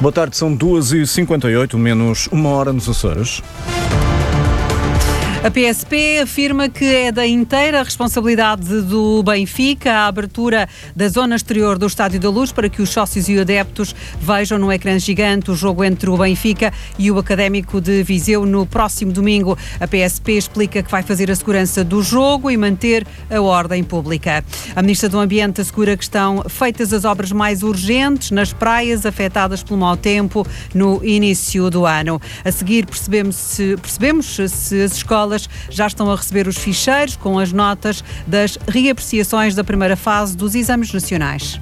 Boa tarde, são 2h58, menos uma hora nos Açores. A PSP afirma que é da inteira responsabilidade do Benfica a abertura da zona exterior do Estádio da Luz para que os sócios e adeptos vejam no ecrã gigante o jogo entre o Benfica e o Académico de Viseu no próximo domingo. A PSP explica que vai fazer a segurança do jogo e manter a ordem pública. A Ministra do Ambiente assegura que estão feitas as obras mais urgentes nas praias afetadas pelo mau tempo no início do ano. A seguir percebemos se as escolas já estão a receber os ficheiros com as notas das reapreciações da primeira fase dos exames nacionais.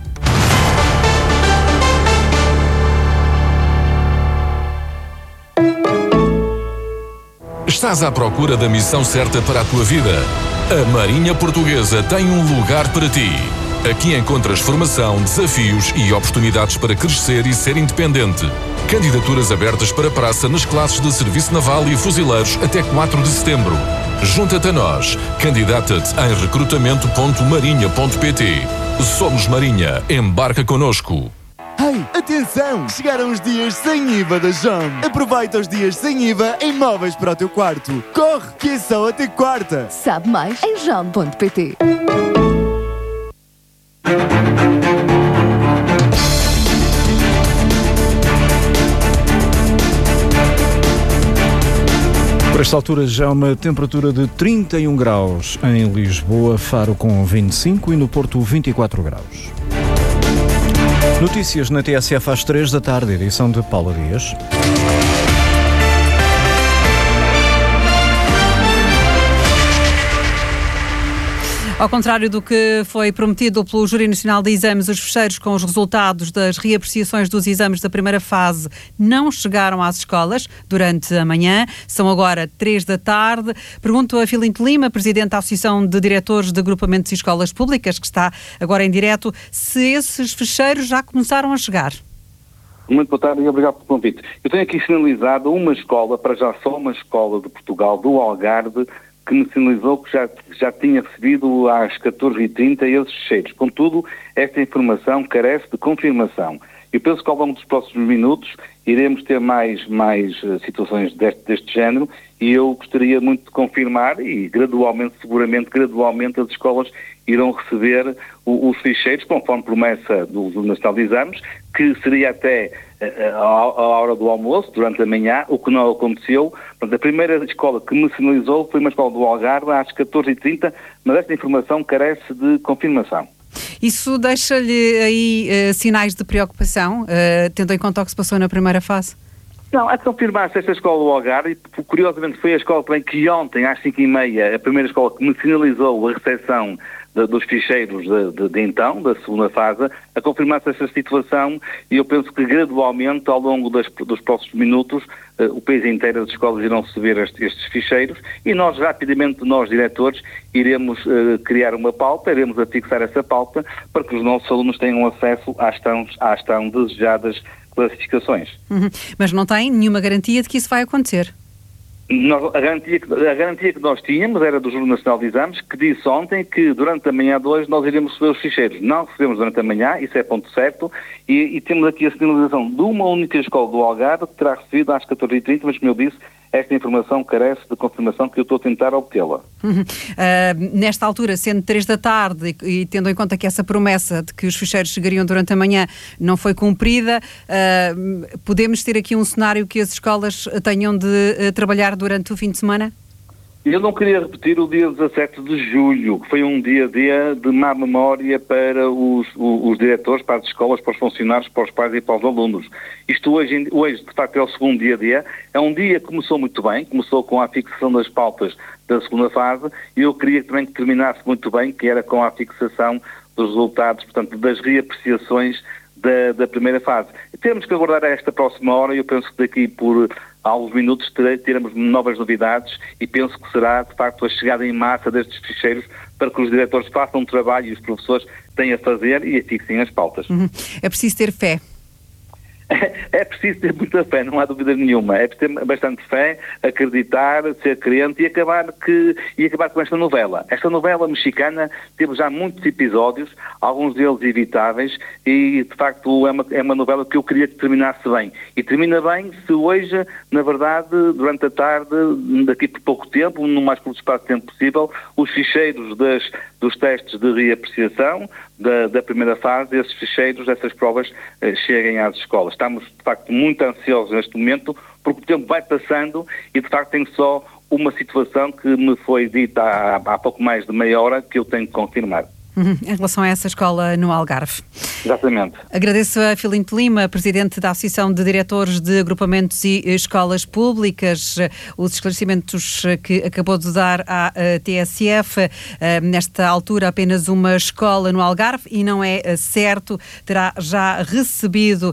Estás à procura da missão certa para a tua vida? A Marinha Portuguesa tem um lugar para ti. Aqui encontras formação, desafios e oportunidades para crescer e ser independente. Candidaturas abertas para praça nas classes de Serviço Naval e Fuzileiros até 4 de setembro. Junta-te a nós. Candidata-te em recrutamento.marinha.pt. Somos Marinha. Embarca connosco. Ei, atenção! Chegaram os dias sem IVA da JOM. Aproveita os dias sem IVA em móveis para o teu quarto. Corre, que é só até quarta. Sabe mais em jom.pt. Por esta altura já uma temperatura de 31 graus em Lisboa, Faro com 25 e no Porto 24 graus. Notícias na TSF às 3 da tarde, edição de Paula Dias. Ao contrário do que foi prometido pelo Júri Nacional de Exames, os ficheiros com os resultados das reapreciações dos exames da primeira fase não chegaram às escolas durante a manhã. São agora 3 da tarde. Pergunto a Filinto Lima, Presidente da Associação de Diretores de Agrupamentos e Escolas Públicas, que está agora em direto, se esses ficheiros já começaram a chegar. Muito boa tarde e obrigado pelo convite. Eu tenho aqui sinalizado uma escola, para já só uma escola de Portugal, do Algarve, que me sinalizou que já tinha recebido às 14h30 esses ficheiros. Contudo, esta informação carece de confirmação. Eu penso que ao longo dos próximos minutos iremos ter mais situações deste género e eu gostaria muito de confirmar e gradualmente as escolas irão receber os ficheiros, conforme promessa do Nacional de Exames, que seria até à hora do almoço, durante a manhã, o que não aconteceu. Portanto, a primeira escola que me sinalizou foi uma escola do Algarve às 14h30, mas esta informação carece de confirmação. Isso deixa-lhe aí sinais de preocupação, tendo em conta o que se passou na primeira fase? Não, a confirmar-se esta escola do Algarve, e curiosamente foi a escola também que ontem, às 5h30, a primeira escola que me sinalizou a recepção dos ficheiros então, da segunda fase, a confirmar-se esta situação, e eu penso que gradualmente, ao longo dos próximos minutos, o país inteiro, as escolas irão receber estes ficheiros, e nós rapidamente, nós diretores, iremos criar uma pauta, iremos fixar essa pauta, para que os nossos alunos tenham acesso às tão desejadas classificações. Mas não tem nenhuma garantia de que isso vai acontecer? A garantia que nós tínhamos era do Júri Nacional de Exames, que disse ontem que durante a manhã de hoje nós iremos receber os ficheiros. Não recebemos durante a manhã, isso é ponto certo, e temos aqui a sinalização de uma única escola do Algarve que terá recebido às 14h30, mas como eu disse, esta informação carece de confirmação que eu estou a tentar obtê-la. Nesta altura, sendo 3 da tarde e tendo em conta que essa promessa de que os ficheiros chegariam durante a manhã não foi cumprida, podemos ter aqui um cenário que as escolas tenham de trabalhar durante o fim de semana? Eu não queria repetir o dia 17 de julho, que foi um dia de má memória para os diretores, para as escolas, para os funcionários, para os pais e para os alunos. Isto hoje de facto, é o segundo dia. É um dia que começou muito bem, começou com a fixação das pautas da segunda fase, e eu queria também que terminasse muito bem, que era com a fixação dos resultados, portanto, das reapreciações da primeira fase. Temos que aguardar esta próxima hora, e eu penso que daqui por alguns minutos teremos novas novidades, e penso que será, de facto, a chegada em massa destes ficheiros para que os diretores façam o trabalho e os professores têm a fazer e fixem as pautas. É preciso ter fé. É preciso ter muita fé, não há dúvida nenhuma. É preciso ter bastante fé, acreditar, ser crente e acabar com esta novela. Esta novela mexicana teve já muitos episódios, alguns deles evitáveis, e de facto é uma novela que eu queria que terminasse bem. E termina bem se hoje, na verdade, durante a tarde, daqui por pouco tempo, no mais curto espaço de tempo possível, os ficheiros dos testes de reapreciação da primeira fase, esses ficheiros, essas provas, cheguem às escolas. Estamos, de facto, muito ansiosos neste momento, porque o tempo vai passando e, de facto, tenho só uma situação que me foi dita há pouco mais de meia hora que eu tenho que confirmar. Em relação a essa escola no Algarve. Exatamente. Agradeço a Filipe Lima, Presidente da Associação de Diretores de Agrupamentos e Escolas Públicas, os esclarecimentos que acabou de dar à TSF. Nesta altura, apenas uma escola no Algarve, e não é certo, terá já recebido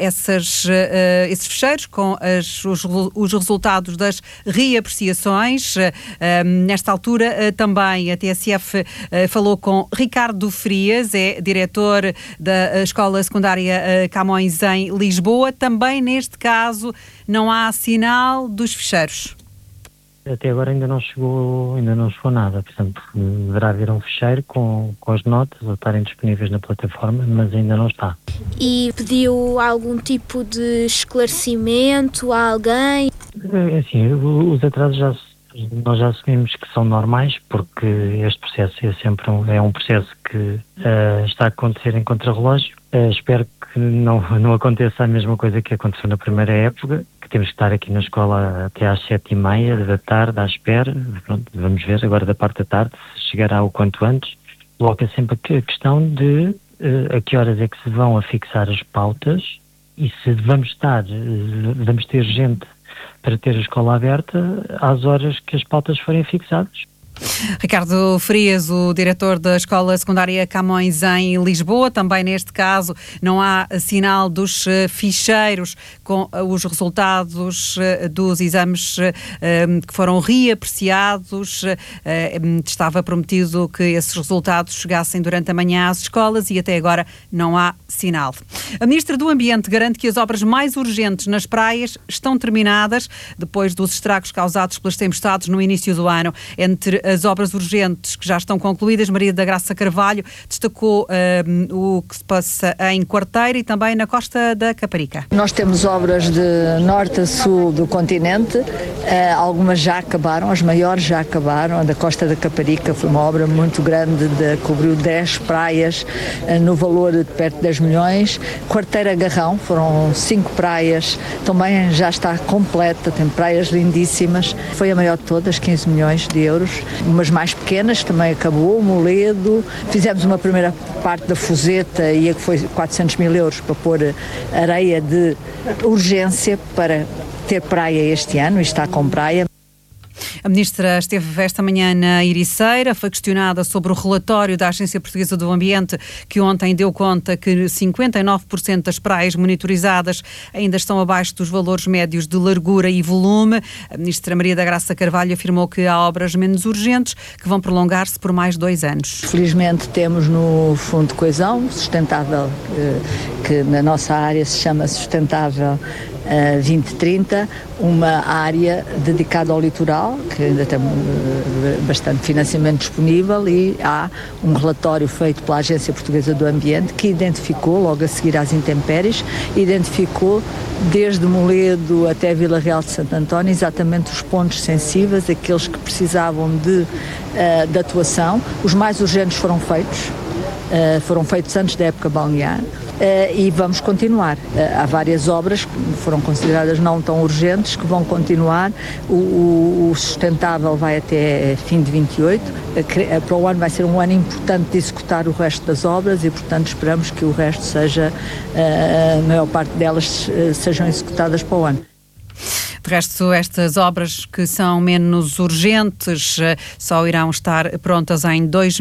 esses fecheiros com os resultados das reapreciações. Nesta altura, também a TSF falou com Ricardo Frias, é diretor da Escola Secundária Camões em Lisboa. Também neste caso não há sinal dos ficheiros. Até agora ainda não chegou nada, portanto deverá haver um ficheiro com as notas a estarem disponíveis na plataforma, mas ainda não está. E pediu algum tipo de esclarecimento a alguém? Assim, os atrasos nós já assumimos que são normais, porque este processo é um processo que está a acontecer em contrarrelógio. Espero que não aconteça a mesma coisa que aconteceu na primeira época, que temos que estar aqui na escola até às 7h30 da tarde à espera. Pronto, vamos ver agora da parte da tarde se chegará o quanto antes. Coloca sempre a questão de a que horas é que se vão afixar as pautas e se vamos ter gente para ter a escola aberta às horas que as pautas forem fixadas. Ricardo Frias, o diretor da Escola Secundária Camões em Lisboa. Também neste caso não há sinal dos ficheiros com os resultados dos exames que foram reapreciados. Estava prometido que esses resultados chegassem durante a manhã às escolas e até agora não há sinal. A Ministra do Ambiente garante que as obras mais urgentes nas praias estão terminadas depois dos estragos causados pelas tempestades no início do ano. Entre as obras urgentes que já estão concluídas, Maria da Graça Carvalho destacou o que se passa em Quarteira e também na Costa da Caparica. Nós temos obras de norte a sul do continente, algumas já acabaram, as maiores já acabaram. A da Costa da Caparica foi uma obra muito grande, cobriu 10 praias no valor de perto de 10 milhões. Quarteira Garrão, foram 5 praias, também já está completa, tem praias lindíssimas, foi a maior de todas, 15 milhões de euros. Umas mais pequenas também acabou, Moledo, fizemos uma primeira parte da Fuseta e que foi 400 mil euros para pôr areia de urgência para ter praia este ano, e está com praia. A Ministra esteve esta manhã na Ericeira, foi questionada sobre o relatório da Agência Portuguesa do Ambiente, que ontem deu conta que 59% das praias monitorizadas ainda estão abaixo dos valores médios de largura e volume. A Ministra Maria da Graça Carvalho afirmou que há obras menos urgentes que vão prolongar-se por mais 2 anos. Felizmente temos no Fundo de Coesão Sustentável, que na nossa área se chama Sustentável 2030, uma área dedicada ao litoral, que ainda tem bastante financiamento disponível, e há um relatório feito pela Agência Portuguesa do Ambiente que identificou, logo a seguir às intempéries, identificou desde Moledo até Vila Real de Santo António exatamente os pontos sensíveis, aqueles que precisavam de atuação. Os mais urgentes foram feitos antes da época balnear. E vamos continuar. Há várias obras que foram consideradas não tão urgentes que vão continuar. O sustentável vai até fim de 28. Para o ano vai ser um ano importante de executar o resto das obras e, portanto, esperamos que o resto a maior parte delas sejam executadas para o ano. De resto, estas obras que são menos urgentes só irão estar prontas em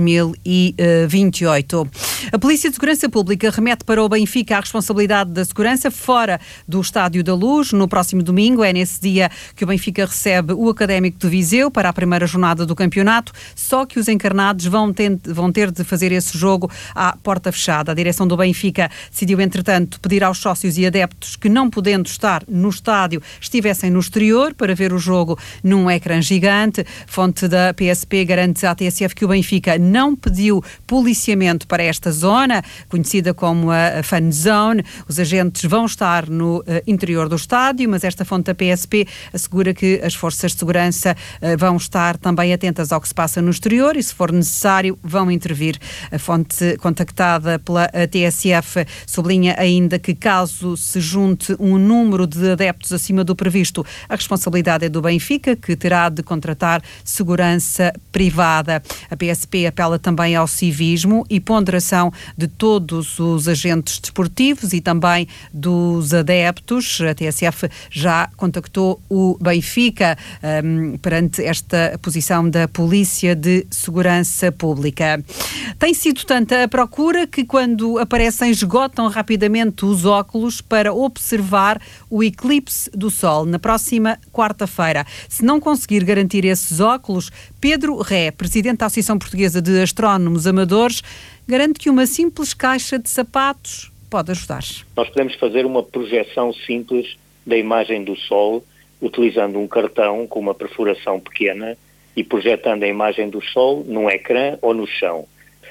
2028. A Polícia de Segurança Pública remete para o Benfica a responsabilidade da segurança fora do Estádio da Luz. No próximo domingo, é nesse dia que o Benfica recebe o Académico de Viseu para a primeira jornada do campeonato, só que os encarnados vão ter de fazer esse jogo à porta fechada. A direção do Benfica decidiu, entretanto, pedir aos sócios e adeptos que, não podendo estar no estádio, estivessem no exterior para ver o jogo num ecrã gigante. Fonte da PSP garante à TSF que o Benfica não pediu policiamento para esta zona, conhecida como a Fan Zone. Os agentes vão estar no interior do estádio, mas esta fonte da PSP assegura que as forças de segurança vão estar também atentas ao que se passa no exterior e, se for necessário, vão intervir. A fonte contactada pela TSF sublinha ainda que, caso se junte um número de adeptos acima do previsto, a responsabilidade é do Benfica, que terá de contratar segurança privada. A PSP apela também ao civismo e ponderação de todos os agentes desportivos e também dos adeptos. A TSF já contactou o Benfica perante esta posição da Polícia de Segurança Pública. Tem sido tanta a procura que, quando aparecem, esgotam rapidamente os óculos para observar o eclipse do Sol na próxima quarta-feira. Se não conseguir garantir esses óculos, Pedro Ré, presidente da Associação Portuguesa de Astrónomos Amadores, garante que uma simples caixa de sapatos pode ajudar. Nós podemos fazer uma projeção simples da imagem do Sol, utilizando um cartão com uma perfuração pequena e projetando a imagem do Sol num ecrã ou no chão.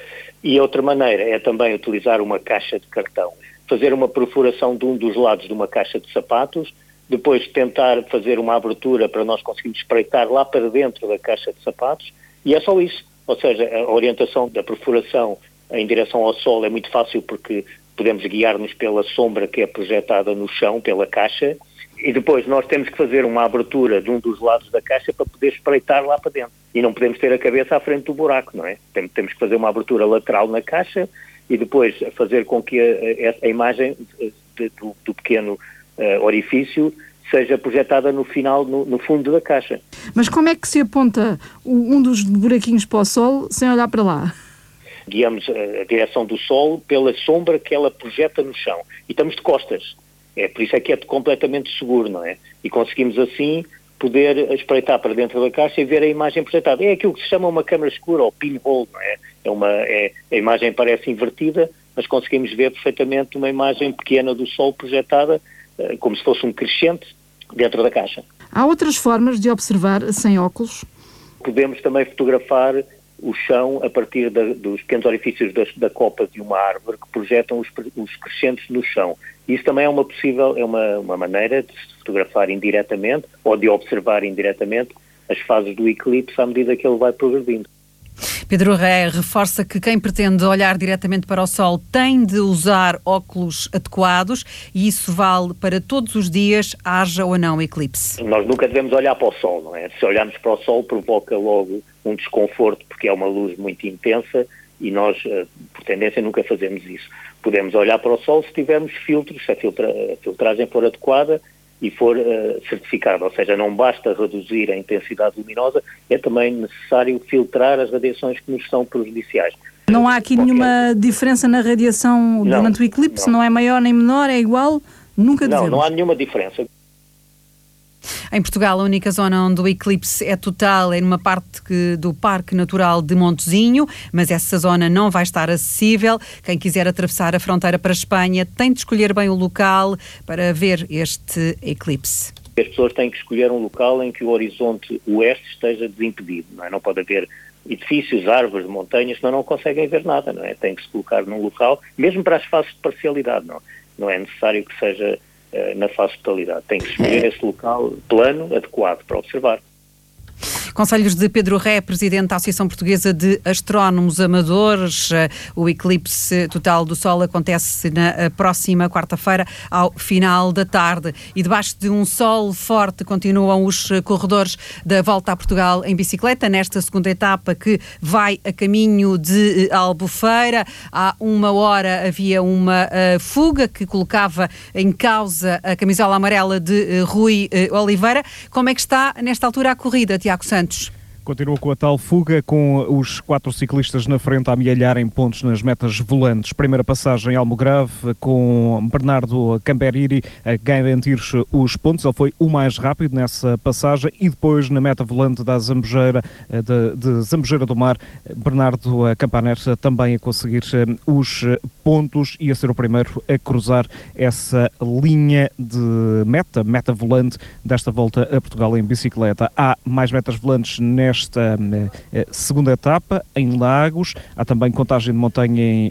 E outra maneira é também utilizar uma caixa de cartão, fazer uma perfuração de um dos lados de uma caixa de sapatos, depois tentar fazer uma abertura para nós conseguirmos espreitar lá para dentro da caixa de sapatos, e é só isso. Ou seja, a orientação da perfuração em direção ao Sol é muito fácil, porque podemos guiar-nos pela sombra que é projetada no chão, pela caixa, e depois nós temos que fazer uma abertura de um dos lados da caixa para poder espreitar lá para dentro. E não podemos ter a cabeça à frente do buraco, não é? Temos que fazer uma abertura lateral na caixa e depois fazer com que a imagem do pequeno orifício seja projetada no final, no fundo da caixa. Mas como é que se aponta um dos buraquinhos para o Sol sem olhar para lá? Guiamos a direção do Sol pela sombra que ela projeta no chão. E estamos de costas. Por isso é que é completamente seguro, não é? E conseguimos assim poder espreitar para dentro da caixa e ver a imagem projetada. É aquilo que se chama uma câmara escura, ou pinhole, não é? A imagem parece invertida, mas conseguimos ver perfeitamente uma imagem pequena do Sol projetada, como se fosse um crescente, dentro da caixa. Há outras formas de observar sem óculos? Podemos também fotografar o chão a partir dos pequenos orifícios da copa de uma árvore que projetam os crescentes no chão. Isso também é uma maneira de se fotografar indiretamente ou de observar indiretamente as fases do eclipse à medida que ele vai progredindo. Pedro Ré reforça que quem pretende olhar diretamente para o Sol tem de usar óculos adequados e isso vale para todos os dias, haja ou não eclipse. Nós nunca devemos olhar para o Sol, não é? Se olharmos para o Sol provoca logo um desconforto porque é uma luz muito intensa e nós, por tendência, nunca fazemos isso. Podemos olhar para o Sol se tivermos filtros, se a filtragem for adequada e for certificada, ou seja, não basta reduzir a intensidade luminosa, é também necessário filtrar as radiações que nos são prejudiciais. Não há aqui nenhuma diferença na radiação durante o eclipse? Não é maior nem menor, é igual? Nunca devemos. Não há nenhuma diferença. Em Portugal, a única zona onde o eclipse é total é numa parte do Parque Natural de Montezinho, mas essa zona não vai estar acessível. Quem quiser atravessar a fronteira para a Espanha tem de escolher bem o local para ver este eclipse. As pessoas têm que escolher um local em que o horizonte oeste esteja desimpedido, não é? Não pode haver edifícios, árvores, montanhas, senão não conseguem ver nada, não é? Tem que se colocar num local, mesmo para as fases de parcialidade, não é necessário que seja na fase de totalidade. Tem que escolher esse local plano, adequado para observar. Conselhos de Pedro Ré, presidente da Associação Portuguesa de Astrónomos Amadores. O eclipse total do Sol acontece na próxima quarta-feira, ao final da tarde. E debaixo de um sol forte continuam os corredores da Volta a Portugal em bicicleta, nesta segunda etapa que vai a caminho de Albufeira. Há uma hora havia uma fuga que colocava em causa a camisola amarela de Rui Oliveira. Como é que está nesta altura a corrida, Tiago Santos? Continua com a tal fuga, com os 4 ciclistas na frente a amealharem pontos nas metas volantes. Primeira passagem em Almograve, com Bernardo Camberiri a garantir os pontos. Ele foi o mais rápido nessa passagem. E depois, na meta volante da Zambujeira, de Zambujeira do Mar, Bernardo Campaner também a conseguir os pontos e a ser o primeiro a cruzar essa linha de meta volante desta Volta a Portugal em bicicleta. Há mais metas volantes nesta segunda etapa, em Lagos. Há também contagem de montanha em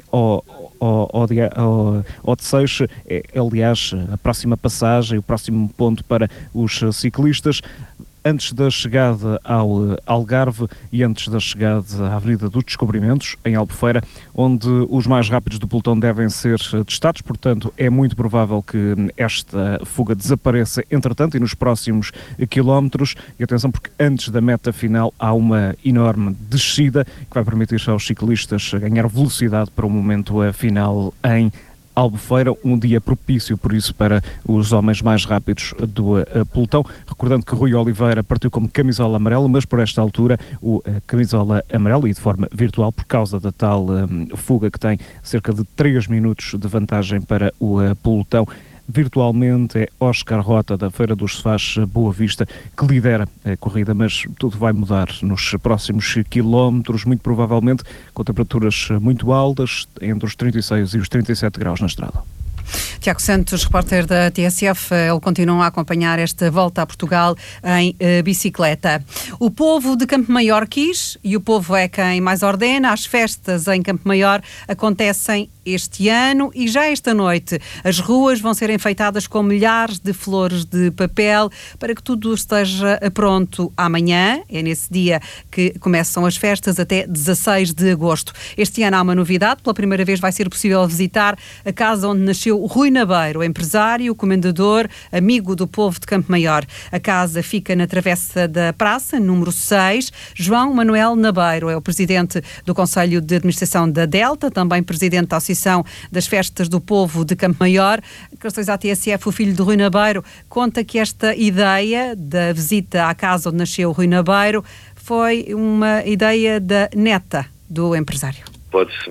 Odeceixe. Aliás, a próxima passagem, o próximo ponto para os ciclistas, antes da chegada ao Algarve e antes da chegada à Avenida dos Descobrimentos, em Albufeira, onde os mais rápidos do pelotão devem ser testados. Portanto, é muito provável que esta fuga desapareça entretanto e nos próximos quilómetros. E atenção, porque antes da meta final há uma enorme descida que vai permitir aos ciclistas ganhar velocidade para o momento final em Albufeira, um dia propício, por isso, para os homens mais rápidos do pelotão. Recordando que Rui Oliveira partiu como camisola amarela, mas por esta altura o camisola amarela, e de forma virtual, por causa da tal fuga que tem cerca de 3 minutos de vantagem para o pelotão. Virtualmente é Óscar Rota, da Feira dos Sofás Boa Vista, que lidera a corrida, mas tudo vai mudar nos próximos quilómetros, muito provavelmente com temperaturas muito altas, entre os 36 e os 37 graus na estrada. Tiago Santos, repórter da TSF, ele continua a acompanhar esta Volta a Portugal em bicicleta. O povo de Campo Maior quis, e o povo é quem mais ordena. As festas em Campo Maior acontecem este ano e já esta noite as ruas vão ser enfeitadas com milhares de flores de papel para que tudo esteja pronto amanhã. É nesse dia que começam as festas até 16 de agosto. Este ano há uma novidade. Pela primeira vez vai ser possível visitar a casa onde nasceu Rui Nabeiro, empresário, comendador, amigo do povo de Campo Maior. A casa fica na Travessa da Praça, número 6. João Manuel Nabeiro é o presidente do Conselho de Administração da Delta, também presidente da Associação das Festas do Povo de Campo Maior. Declarações à TSF, o filho de Rui Nabeiro conta que esta ideia da visita à casa onde nasceu Rui Nabeiro foi uma ideia da neta do empresário. Pode-se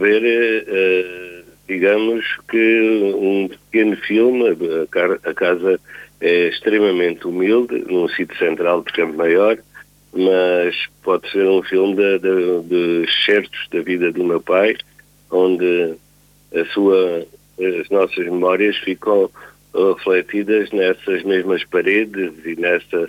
ver, digamos que um pequeno filme. A casa é extremamente humilde, num sítio central de Campo Maior, mas pode ser um filme de excertos da vida do meu pai, onde as nossas memórias ficam refletidas nessas mesmas paredes e nessa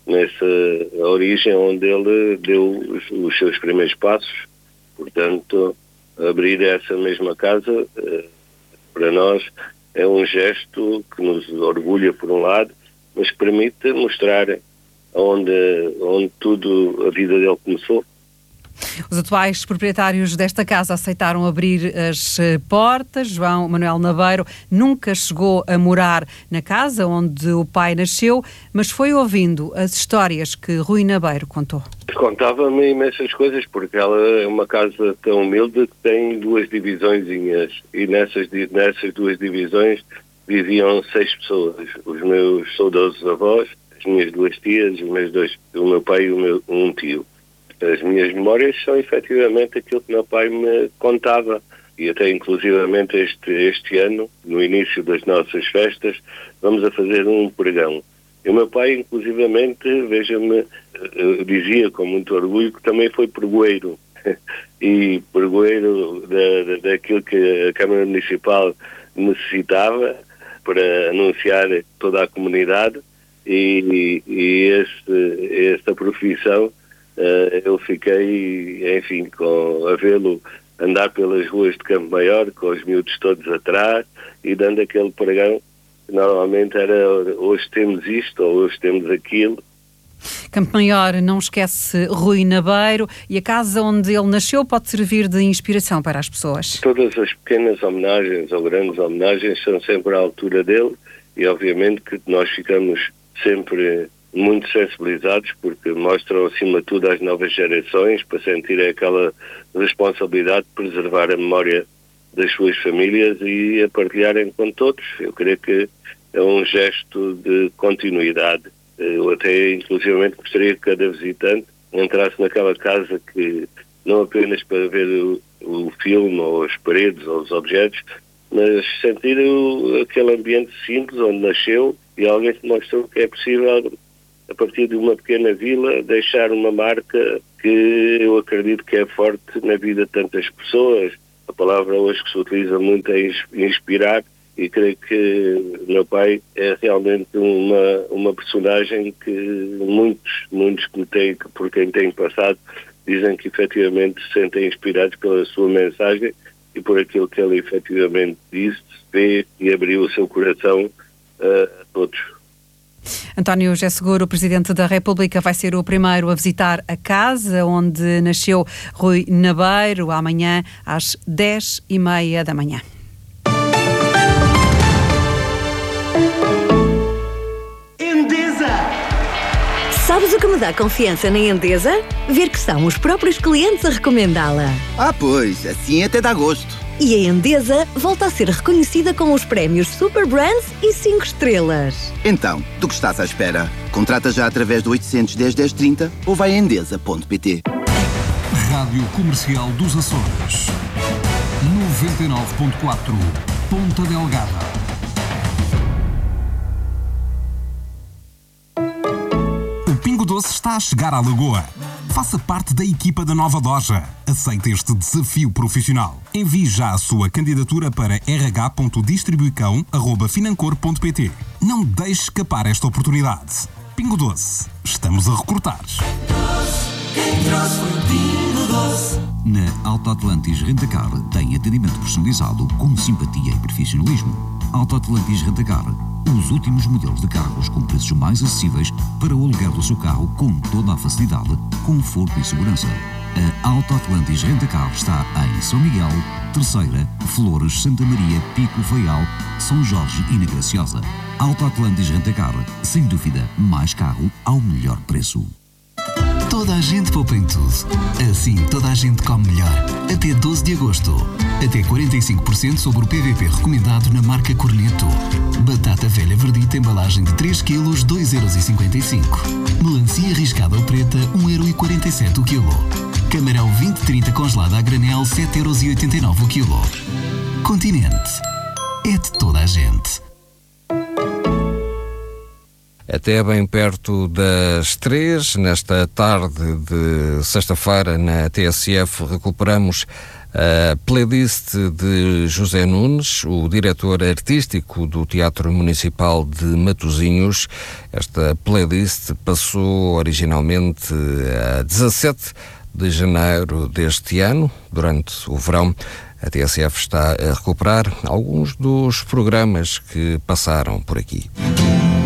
origem onde ele deu os seus primeiros passos. Portanto, abrir essa mesma casa, para nós, é um gesto que nos orgulha por um lado, mas que permite mostrar onde tudo a vida dele começou. Os atuais proprietários desta casa aceitaram abrir as portas. João Manuel Nabeiro nunca chegou a morar na casa onde o pai nasceu, mas foi ouvindo as histórias que Rui Nabeiro contou. Contava-me imensas coisas, porque ela é uma casa tão humilde que tem 2 divisõezinhas, e nessas 2 divisões viviam 6 pessoas. Os meus saudosos avós, as minhas 2 tias, o meu pai e um tio. As minhas memórias são efetivamente aquilo que meu pai me contava, e até inclusivamente este ano, no início das nossas festas, vamos a fazer um pregão. E o meu pai, inclusivamente, veja-me, dizia com muito orgulho que também foi pregoeiro, e pregoeiro daquilo que a Câmara Municipal necessitava para anunciar toda a comunidade, e esta profissão, eu fiquei, enfim, a vê-lo andar pelas ruas de Campo Maior, com os miúdos todos atrás, e dando aquele pregão que normalmente era hoje temos isto ou hoje temos aquilo. Campo Maior não esquece Rui Nabeiro e a casa onde ele nasceu pode servir de inspiração para as pessoas. Todas as pequenas homenagens ou grandes homenagens são sempre à altura dele e obviamente que nós ficamos sempre muito sensibilizados porque mostram acima de tudo às novas gerações para sentirem aquela responsabilidade de preservar a memória das suas famílias e a partilharem com todos. Eu creio que é um gesto de continuidade. Eu até inclusivamente gostaria que cada visitante entrasse naquela casa que não apenas para ver o filme ou as paredes ou os objetos, mas sentir aquele ambiente simples onde nasceu e alguém que mostrou que é possível a partir de uma pequena vila deixar uma marca que eu acredito que é forte na vida de tantas pessoas. A palavra hoje que se utiliza muito é inspirar e creio que meu pai é realmente uma personagem que muitos que por quem tem passado dizem que efetivamente se sentem inspirados pela sua mensagem e por aquilo que ele efetivamente disse, vê e abriu o seu coração a todos. António José Seguro, Presidente da República, vai ser o primeiro a visitar a casa onde nasceu Rui Nabeiro, amanhã às 10h30 da manhã. Endesa! Sabes o que me dá confiança na Endesa? Ver que são os próprios clientes a recomendá-la. Pois, assim até dá gosto. E a Endesa volta a ser reconhecida com os prémios Super Brands e 5 estrelas. Então, do que estás à espera? Contrata já através do 810 1030 ou vai a endesa.pt. Rádio Comercial dos Açores 99.4 Ponta Delgada. O Pingo Doce está a chegar à Lagoa. Faça parte da equipa da nova loja. Aceite este desafio profissional. Envie já a sua candidatura para rh.distribuicão@financor.pt. Não deixe escapar esta oportunidade. Pingo Doce. Estamos a recrutar. Quem trouxe foi o Pingo Doce. Na Auto Atlantis Rentacar tem atendimento personalizado com simpatia e profissionalismo. Auto Atlantis Rentacar. Os últimos modelos de carros com preços mais acessíveis para o aluguer do seu carro com toda a facilidade, conforto e segurança. A Auto Atlantis Rentacar está em São Miguel, Terceira, Flores, Santa Maria, Pico, Faial, São Jorge e na Graciosa. Auto Atlantis Rentacar, sem dúvida, mais carro ao melhor preço. Toda a gente poupa em tudo. Assim, toda a gente come melhor. Até 12 de agosto. Até 45% sobre o PVP recomendado na marca Corneto. Batata velha verdita, embalagem de 3 kg, 2,55 €. Melancia riscada ou preta, 1,47 € o quilo. Camarão 20-30 congelada a granel, 7,89 € o quilo. Continente. É de toda a gente. Até bem perto das 3, nesta tarde de sexta-feira, na TSF, recuperamos a playlist de José Nunes, o diretor artístico do Teatro Municipal de Matosinhos. Esta playlist passou originalmente a 17 de janeiro deste ano, durante o verão. A TSF está a recuperar alguns dos programas que passaram por aqui.